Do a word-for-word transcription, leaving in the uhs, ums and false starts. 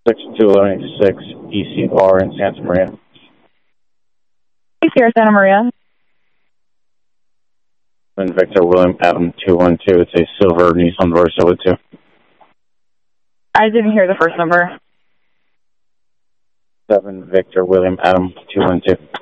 six two six E C Bar in Santa Maria. Hey, Sierra Santa Maria. And Victor William Adam two one two. It's a silver Nissan Versa with two. I didn't hear the first number. seven Victor William Adam two one two.